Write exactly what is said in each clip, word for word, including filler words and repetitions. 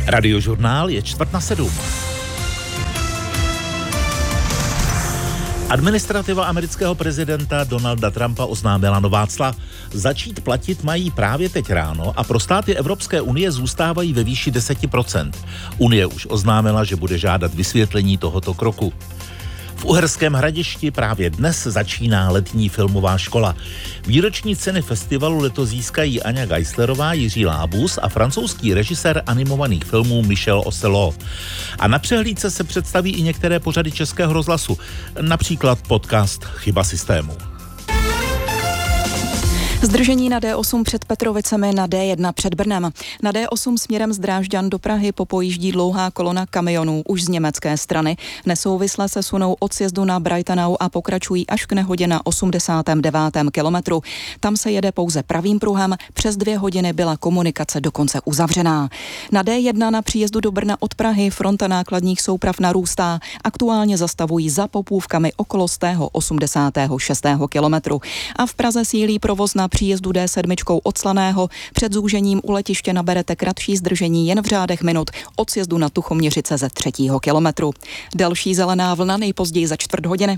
Radiožurnál je čtvrt na sedm. Administrativa amerického prezidenta Donalda Trumpa oznámila nová cla. Začít platit mají právě teď ráno a pro státy Evropské unie zůstávají ve výši deset procent. Unie už oznámila, že bude žádat vysvětlení tohoto kroku. V Uherském Hradišti právě dnes začíná letní filmová škola. Výroční ceny festivalu letos získají Aňa Geislerová, Jiří Lábus a francouzský režisér animovaných filmů Michel Ocelot. A na přehlídce se představí i některé pořady Českého rozhlasu, například podcast Chyba systému. Zdržení na D osm před Petrovicemi, na D jedna před Brnem. Na D osm směrem z Drážďan do Prahy popojíždí dlouhá kolona kamionů už z německé strany. Nesouvisle se sunou od sjezdu na Breitenau a pokračují až k nehodě na osmdesátém devátém kilometru. Tam se jede pouze pravým pruhem, přes dvě hodiny byla komunikace dokonce uzavřená. Na D jedna na příjezdu do Brna od Prahy fronta nákladních souprav narůstá. Aktuálně zastavují za Popůvkami okolo stého osmdesátého šestého kilometru. A v Praze sílí provoz na příjezdu D sedm od Slaného. Před zúžením u letiště naberete kratší zdržení jen v řádech minut od sjezdu na Tuchoměřice ze třetího kilometru. Další zelená vlna nejpozději za čtvrt hodiny.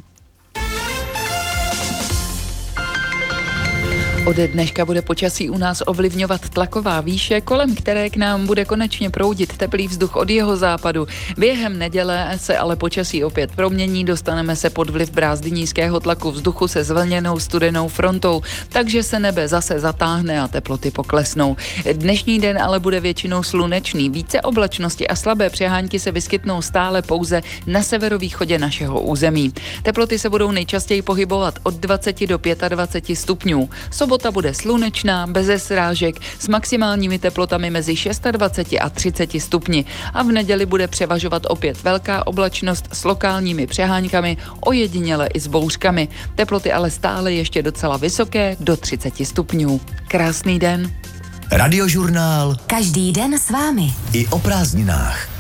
Ode dneška bude počasí u nás ovlivňovat tlaková výše, kolem které k nám bude konečně proudit teplý vzduch od jeho západu. Během neděle se ale počasí opět promění, dostaneme se pod vliv brázdy nízkého tlaku vzduchu se zvlněnou studenou frontou, takže se nebe zase zatáhne a teploty poklesnou. Dnešní den ale bude většinou slunečný, více oblačnosti a slabé přehánky se vyskytnou stále pouze na severovýchodě našeho území. Teploty se budou nejčastěji pohybovat od dvacet do dvaceti pěti stupňů. Sobota bude slunečná, beze srážek, s maximálními teplotami mezi dvaceti šesti a třiceti stupni. A v neděli bude převažovat opět velká oblačnost s lokálními přeháňkami, ojediněle i s bouřkami. Teploty ale stále ještě docela vysoké, do třiceti stupňů. Krásný den. Radiožurnál. Každý den s vámi. I o prázdninách.